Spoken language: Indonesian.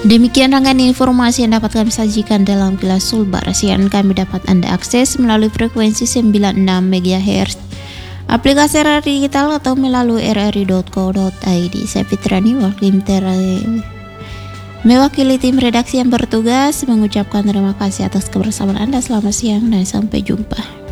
Demikian rangkaian informasi yang dapat kami sajikan dalam Kilas Sulbar. Siaran kami dapat Anda akses melalui frekuensi 96 MHz, aplikasi radio digital atau melalui rri.co.id. Saya Fitrani, mewakili tim redaksi yang bertugas mengucapkan terima kasih atas kebersamaan Anda. Selamat siang dan sampai jumpa.